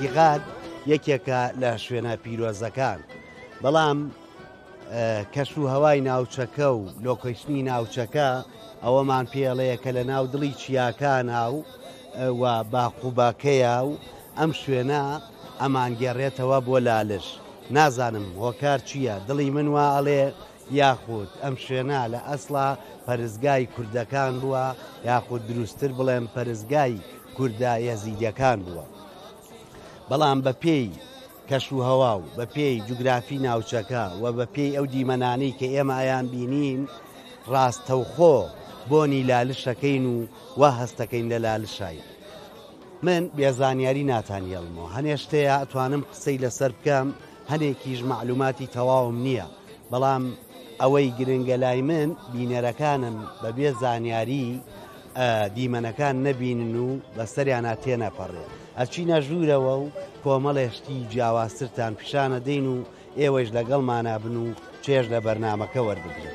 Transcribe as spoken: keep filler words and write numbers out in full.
ئێتیقاد یەکێکە لە شوێنە پیرۆزەکان بەڵام کەش و هەوای ناوچەکە و لۆکەیشتنی ناوچەکە ئەوەمان پێڵەیە کە لە ناو دڵی چیاکانە و و باقوباکەیە و ئەم شوێنە ئەمان گێڕێتەوە بۆ لالش نازانم هۆکار چییە دڵی من وا ئەڵێ یاخود ئەم شوێنە لە ئەسڵا پەرزگای کوردەکان بووە یاخود دروستتر بڵێم پەرزگای کووردە یەزیدیەکان بووە بەڵام بە پێی کەش و هەوا و بە پێی جوگرافی ناوچەکە و بە پێی ئەو دیمەنانەی کە ئێمە ئایان بینین ڕاستەوخۆ بۆنی لالشەکەین و وا هەستەکەین لە لالشایی من بێزانیاری ناتانیێڵمەوە هەنێشتەیە ئەتوانم قسەی لەسەر بکەم هەنێکیش معلوماتی تەواوم نییە بەڵام ئەوەی گرنگە لای من بینەرەکانم بە بێ زانیاری دیمەنەکان نەبینن و بەسەریانە تێنەپەڕێ ئەچینە ژوورەوە و کۆمەڵێشتی جیاوازترتان پیشانە دەین و ئێوەش لەگەڵمانە بن و چێژ لە بەرنامەکە وەربگرن.